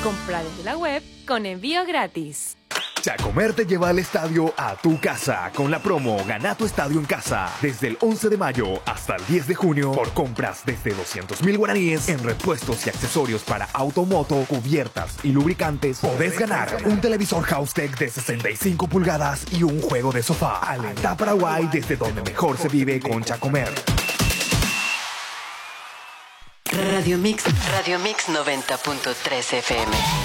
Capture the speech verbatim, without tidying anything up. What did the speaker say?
Compra desde la web con envío gratis. Chacomer te lleva al estadio a tu casa con la promo Gana tu estadio en casa desde el once de mayo hasta el diez de junio por compras desde doscientos mil guaraníes en repuestos y accesorios para automoto, cubiertas y lubricantes. Podés ganar un televisor House-Tech de sesenta y cinco pulgadas y un juego de sofá. Alentá Paraguay desde donde mejor se vive con Chacomer. Radio Mix, Radio Mix noventa punto tres F M.